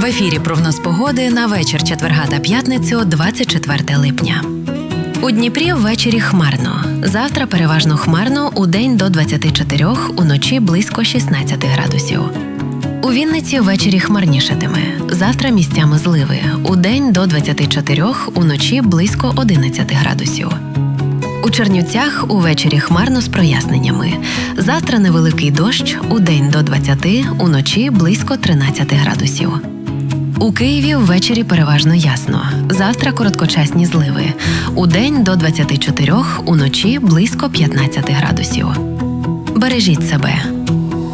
ефірі прогноз погоди на вечір четверга та п'ятницю, 24 липня. У Дніпрі ввечері хмарно. Завтра переважно хмарно, удень до 24, уночі близько 16 градусів. У Вінниці ввечері хмарнішатиме. Завтра місцями зливи. Удень до 24, уночі близько 11 градусів. У Чернівцях увечері хмарно з проясненнями. Завтра невеликий дощ, удень до 20, уночі близько 13 градусів. У Києві ввечері переважно ясно. Завтра короткочасні зливи. Удень до 24, уночі близько 15 градусів. Бережіть себе.